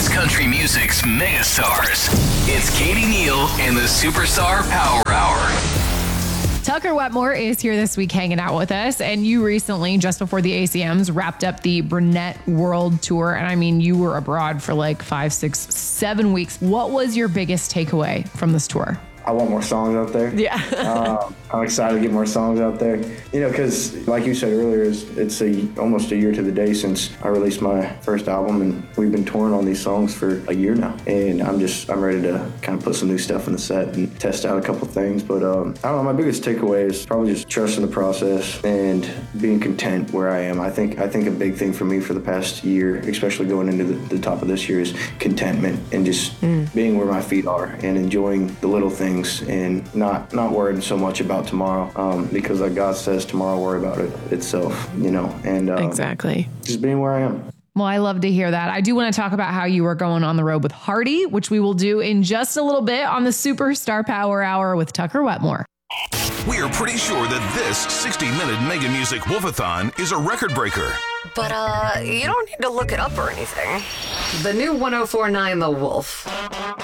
It's country music's megastars. It's Katie Neal and the Superstar Power Hour. Tucker Wetmore is here this week hanging out with us. And you recently, just before the ACMs, wrapped up the Burnett World Tour. And I mean, you were abroad for like 5, 6, 7 weeks. What was your biggest takeaway from this tour? I want more songs out there. Yeah. I'm excited to get more songs out there. You know, because like you said earlier, it's almost a year to the day since I released my first album, and we've been touring on these songs for a year now. And I'm ready to kind of put some new stuff in the set and test out a couple things. But I don't know, my biggest takeaway is probably just trusting the process and being content where I am. I think a big thing for me for the past year, especially going into the top of this year, is contentment and just being where my feet are and enjoying the little things and not worrying so much about tomorrow, because like God says, tomorrow worry about it itself, you know, and exactly. Just being where I am. Well, I love to hear that. I do want to talk about how you are going on the road with Hardy, which we will do in just a little bit on the Superstar Power Hour with Tucker Wetmore. We are pretty sure that this 60-minute Mega Music Wolfathon is a record breaker. But, you don't need to look it up or anything. The new 104.9 The Wolf.